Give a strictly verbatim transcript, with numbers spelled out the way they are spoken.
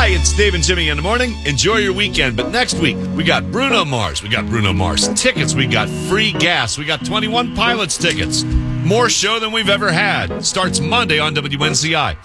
Hi, it's Dave and Jimmy in the morning. Enjoy your weekend. But next week, we got Bruno Mars. We got Bruno Mars tickets. We got free gas. We got twenty-one Pilots tickets. More show than we've ever had. Starts Monday on W N C I.